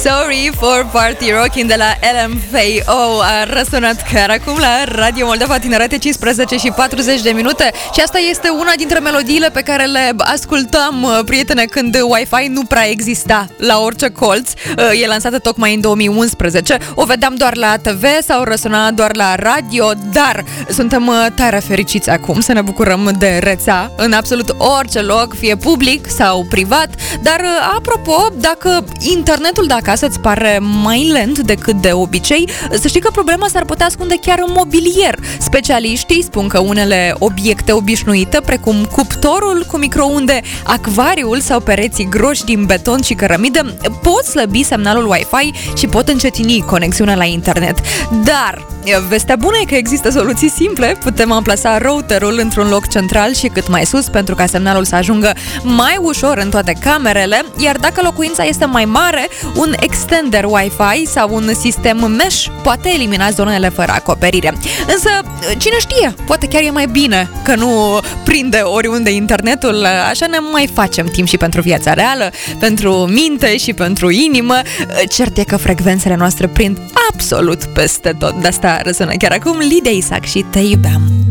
Sorry for Party Rocking de la LMFAO a răsunat chiar acum la Radio Moldova Tinerete, 15 și 40 de minute. Și asta este una dintre melodiile pe care le ascultam, prietene, când Wi-Fi nu prea exista la orice colț. E lansată tocmai în 2011. O vedeam doar la TV sau răsuna doar la radio, dar suntem tare fericiți acum să ne bucurăm de rețea în absolut orice loc, fie public sau privat. Dar, apropo, dacă internetul de acasă îți pare mai lent decât de obicei, să știi că problema s-ar putea ascunde chiar în mobilier. Specialiștii spun că unele obiecte obișnuite, precum cuptorul cu microunde, acvariul sau pereții groși din beton și cărămidă, pot slăbi semnalul Wi-Fi și pot încetini conexiunea la internet. Dar vestea bună e că există soluții simple. Putem amplasa routerul într-un loc central și cât mai sus pentru ca semnalul să ajungă mai ușor în toate camerele, iar dacă locuința este mai mare, un extender Wi-Fi sau un sistem mesh poate elimina zonele fără acoperire. Însă, cine știe, poate chiar e mai bine că nu prinde oriunde internetul, așa ne mai facem timp și pentru viața reală, pentru minte și pentru inimă. Cert e că frecvențele noastre prind absolut peste tot. De asta răsună chiar acum Lidia Isaac și Te iubeam.